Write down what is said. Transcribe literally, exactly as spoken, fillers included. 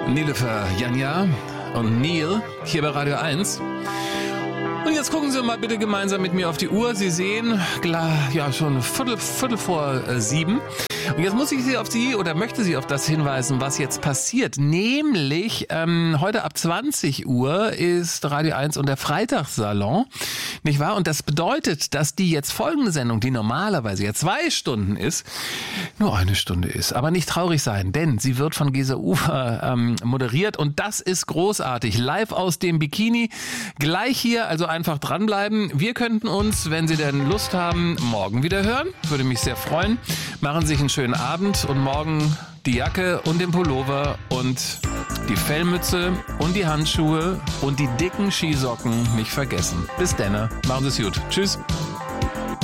Nilofer, Janja und Neil hier bei Radio eins. Und jetzt gucken Sie mal bitte gemeinsam mit mir auf die Uhr. Sie sehen, ja, schon Viertel, Viertel vor äh, sieben. Und jetzt muss ich Sie auf Sie oder möchte Sie auf das hinweisen, was jetzt passiert. Nämlich, ähm, heute ab zwanzig Uhr ist Radio eins und der Freitagssalon, nicht wahr? Und das bedeutet, dass die jetzt folgende Sendung, die normalerweise ja zwei Stunden ist, nur eine Stunde ist. Aber nicht traurig sein, denn sie wird von Gesa Ufer ähm, moderiert und das ist großartig. Live aus dem Bikini, gleich hier, also einfach dranbleiben. Wir könnten uns, wenn Sie denn Lust haben, morgen wieder hören. Würde mich sehr freuen. Machen Sie sich einen schönen Abend und morgen die Jacke und den Pullover und die Fellmütze und die Handschuhe und die dicken Skisocken nicht vergessen. Bis dann. Machen Sie es gut. Tschüss.